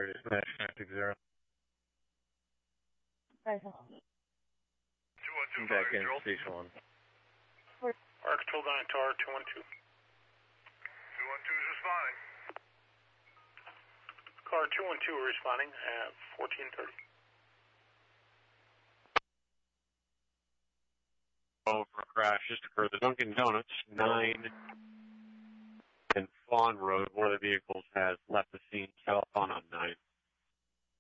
Smash traffic 0. Right. 212, Back in station 1. Our control 9 Tower 212. 212 is responding. Car 212 responding at 1430. Oh, for a crash just occurred. The Dunkin' Donuts, 9 and Fawn Road. One of the vehicles has left the scene southbound on 9.